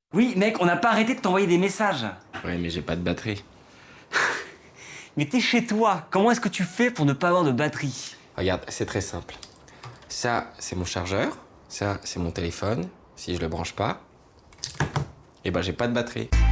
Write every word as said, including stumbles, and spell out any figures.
Oui, mec, on n'a pas arrêté de t'envoyer des messages. Ouais, mais j'ai pas de batterie. Mais t'es chez toi, comment est-ce que tu fais pour ne pas avoir de batterie? Regarde, c'est très simple. Ça, c'est mon chargeur. Ça, c'est mon téléphone. Si je le branche pas, eh ben j'ai pas de batterie.